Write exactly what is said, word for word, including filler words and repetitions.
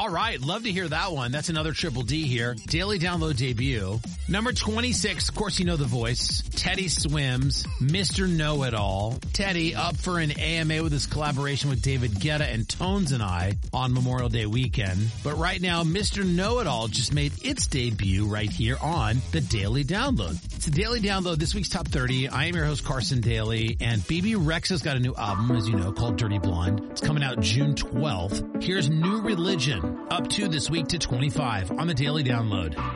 All right. Love to hear that one. That's another Triple D here. Daily Download debut. Number twenty-six. Of course, you know the voice. Teddy Swims. Mister Know-It-All. Teddy up for an A M A with his collaboration with David Guetta and Tones and I on Memorial Day weekend. But right now, Mister Know-It-All just made its debut right here on the Daily Download. It's the Daily Download, this week's Top thirty. I am your host, Carson Daly, and B B Rexha's got a new album, as you know, called Dirty Blonde. It's coming out June twelfth. Here's New Religion, up to this week to twenty-five on the Daily Download.